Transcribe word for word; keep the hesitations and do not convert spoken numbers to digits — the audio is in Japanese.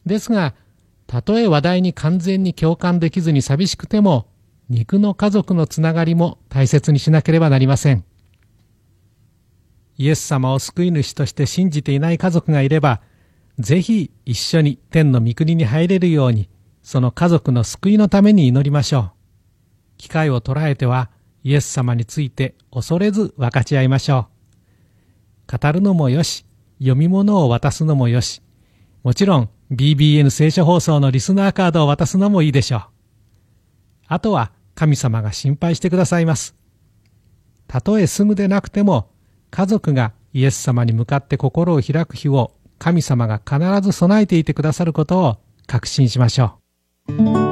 ですが、たとえ話題に完全に共感できずに寂しくても、肉の家族のつながりも大切にしなければなりません。イエス様を救い主として信じていない家族がいれば、ぜひ一緒に天の御国に入れるように、その家族の救いのために祈りましょう。機会を捉えては、イエス様について恐れず分かち合いましょう。語るのもよし、読み物を渡すのもよし、もちろん ビービーエヌ 聖書放送のリスナーカードを渡すのもいいでしょう。あとは神様が心配してくださいます。たとえすぐでなくても、家族がイエス様に向かって心を開く日を神様が必ず備えていてくださることを確信しましょう。